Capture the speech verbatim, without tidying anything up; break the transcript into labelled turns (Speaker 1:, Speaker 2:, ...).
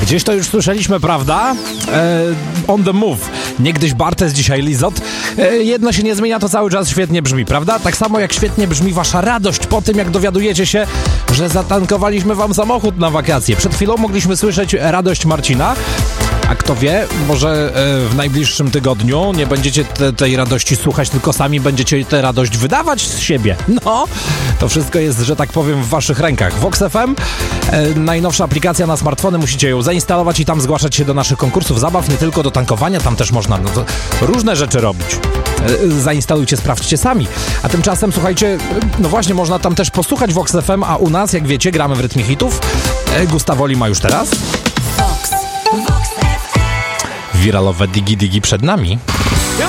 Speaker 1: Gdzieś to już słyszeliśmy, prawda? E, on the move. Niegdyś Bartes, dzisiaj Lizot. E, jedno się nie zmienia, to cały czas świetnie brzmi, prawda? Tak samo jak świetnie brzmi wasza radość po tym, jak dowiadujecie się, że zatankowaliśmy wam samochód na wakacje. Przed chwilą mogliśmy słyszeć radość Marcina. A kto wie, może e, w najbliższym tygodniu nie będziecie te, tej radości słuchać, tylko sami będziecie tę radość wydawać z siebie. No, to wszystko jest, że tak powiem, w waszych rękach. Vox F M, e, najnowsza aplikacja na smartfony, musicie ją zainstalować i tam zgłaszać się do naszych konkursów zabaw, nie tylko do tankowania, tam też można no, to różne rzeczy robić. E, zainstalujcie, sprawdźcie sami. A tymczasem, słuchajcie, no właśnie, można tam też posłuchać Vox F M, a u nas, jak wiecie, gramy w rytmie hitów. E, Gustawoli ma już teraz. Wiralowe digi digi przed nami.